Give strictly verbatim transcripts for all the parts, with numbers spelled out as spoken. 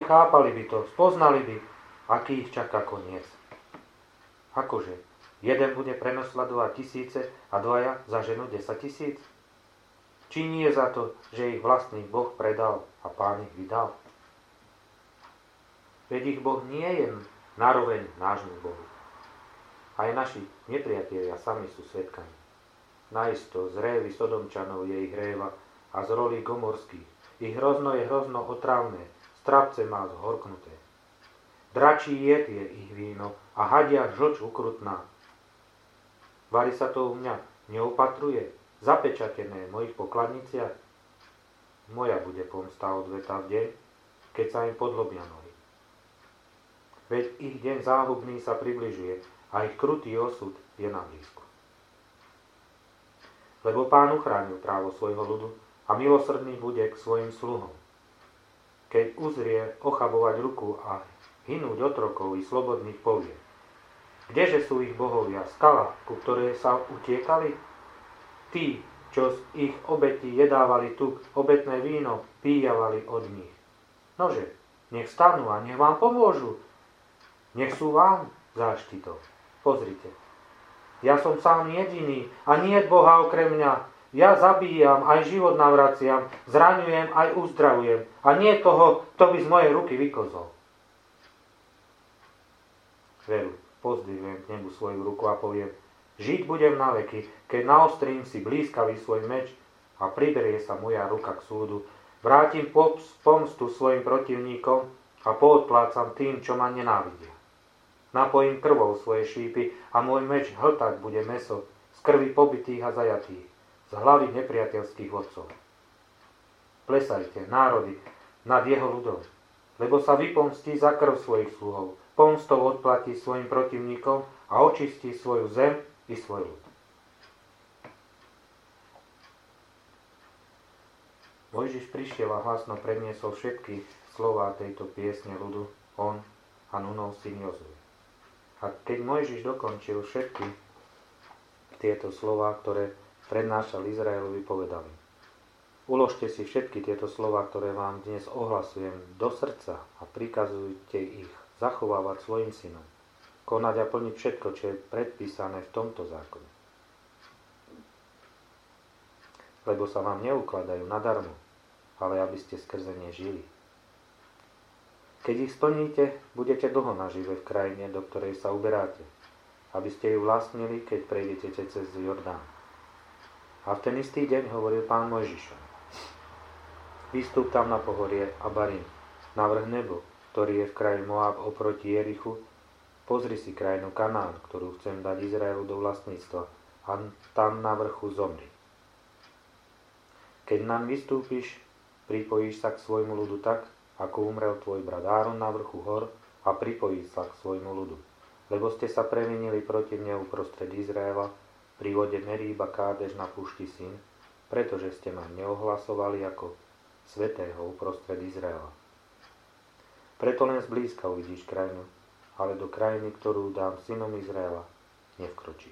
chápali by to, spoznali by, aký ich čaká koniec. Akože? Jeden bude prenosledovať tisíce a dvaja zaženú desať tisíc? Či nie za to, že ich vlastný Boh predal a Pán ich vydal? Veď ich Boh nie je naroveň nášmu Bohu. Aj naši nepriatelia sami sú svedkami. Najisto z révy Sodomčanov je ich réva a z rolí gomorských. Ich hrozno je hrozno otrávne, strapce má zhorknuté. Dračí jed je ich víno a hadia žlč ukrutná. Vari sa to u mňa neopatruje, zapečatené v mojich pokladniciach. Moja bude pomsta odvetá v deň, keď sa im podlobia nohy. Veď ich deň záhubný sa približuje a ich krutý osud je na blízku. Lebo Pán uchránil právo svojho ľudu a milosrdný bude k svojim sluhom. Keď uzrie ochabovať ruku a hynúť otrokov i slobodných povie: Kdeže sú ich bohovia, skala, ku ktorej sa utiekali? Tí, čo z ich obetí jedávali tuk, obetné víno píjavali od nich. Nože, nech stanú a nech vám pomôžu. Nech sú vám záštitou. Pozrite, ja som sám jediný a nie je Boha okrem mňa. Ja zabíjam, aj život navraciam, zraňujem, aj uzdravujem. A nie toho, kto by z mojej ruky vykozol. Veru, pozdvihujem k nebu svoju ruku a poviem: Žiť budem na veky, keď naostrím si blízkavý svoj meč a priberie sa moja ruka k súdu. Vrátim pomstu svojim protivníkom a poodplácam tým, čo ma nenávidia. Napojím krvou svoje šípy a môj meč hltať bude mäso z krvi pobitých a zajatých, z hlavy nepriateľských vodcov. Plesajte, národy, nad jeho ľudom, lebo sa vypomstí za krv svojich sluhov, pomstou odplatí svojim protivníkom a očistí svoju zem i svoj ľud. Mojžiš prišiel a hlasno predniesol všetky slová tejto piesne ľudu, on a Nunov syn Jozue. A keď Mojžiš dokončil všetky tieto slová, ktoré prednášal Izraelovi, povedali: Uložte si všetky tieto slová, ktoré vám dnes ohlasujem, do srdca a prikazujte ich zachovávať svojim synom, konať a plniť všetko, čo je predpísané v tomto zákone. Lebo sa vám neukladajú nadarmo, ale aby ste skrze ne žili. Keď ich splníte, budete dlho nažive v krajine, do ktorej sa uberáte, aby ste ju vlastnili, keď prejdete cez Jordán. A v ten istý deň hovoril Pán Mojžišom: Vystúp tam na pohorie Abarim, navrch nebo, ktorý je v kraji Moab oproti Jerichu. Pozri si krajinu Kanán, ktorú chcem dať Izraelu do vlastníctva, a tam na vrchu zomri. Keď nám vystúpiš, pripojíš sa k svojmu ľudu tak, ako umrel tvoj brat Áron na vrchu hor, a pripojí sa k svojmu ľudu. Lebo ste sa previnili proti mne uprostred Izraela pri vode Meríba Kádež na púšti Sin, pretože ste ma neohlasovali ako svätého uprostred Izraela. Preto len zblízka uvidíš krajinu, ale do krajiny, ktorú dám synom Izraela, nevkročíš.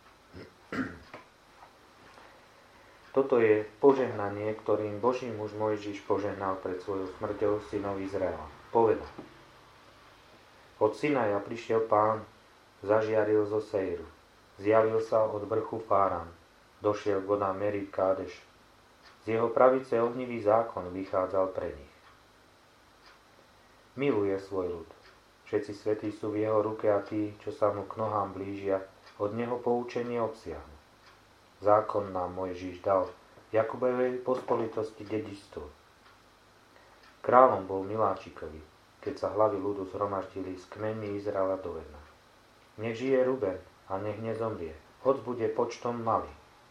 Toto je požehnanie, ktorým Boží muž Mojžiš požehnal pred svojou smrťou synov Izraela. Povedal: Od Sinaja prišiel Pán, zažiaril zo Sejru, zjavil sa od vrchu Fárán, došiel k vodám Meríb Kádeš. Z jeho pravice ohnivý zákon vychádzal pre nich. Miluje svoj ľud. Všetci svätí sú v jeho ruke a tí, čo sa mu k nohám blížia, od neho poučenie obsiahnu. Zákon nám Mojžiš dal, Jakubovej pospolitosti dedičstvo. Kráľom bol Miláčikovi, keď sa hlavy ľudu zhromaždili s kmeňmi Izraela do jedna. Nech žije Ruben a nech nezomrie, hoc bude počtom malý.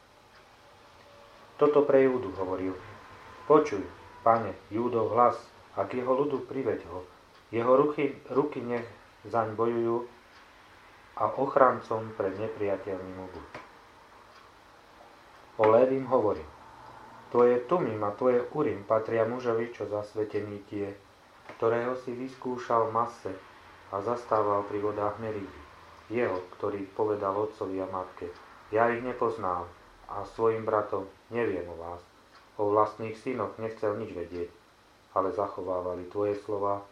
Toto pre Júdu hovoril: Počuj, Pane, Júdov hlas, a k jeho ľudu priveď ho. Jeho ruky, ruky nech zaň bojujú a ochrancom pred nepriateľmi mu budú. O Lévim hovoril: Tvoje Tumim a tvoje Urim patria mužovi, čo zasvetený tie, ktorého si vyskúšal v mase a zastával pri vodách Meríby. Jeho, ktorý povedal otcovi a matke: Ja ich nepoznám, a svojim bratom: Neviem o vás. O vlastných synoch nechcel nič vedieť, ale zachovávali tvoje slova